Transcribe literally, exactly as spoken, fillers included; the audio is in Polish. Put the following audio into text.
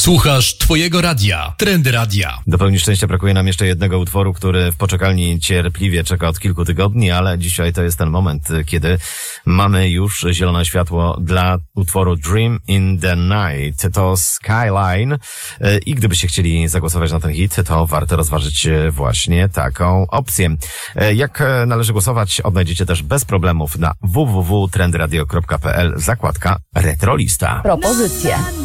Słuchasz twojego radia. Trendy Radia. Do pełni szczęścia brakuje nam jeszcze jednego utworu, który w poczekalni cierpliwie czeka od kilku tygodni, ale dzisiaj to jest ten moment, kiedy mamy już zielone światło dla utworu Dream in the Night. To Skyline i gdybyście chcieli zagłosować na ten hit, to warto rozważyć właśnie taką opcję. Jak należy głosować, odnajdziecie też bez problemów na w w w kropka trendy radio kropka p l zakładka Retrolista. Propozycje.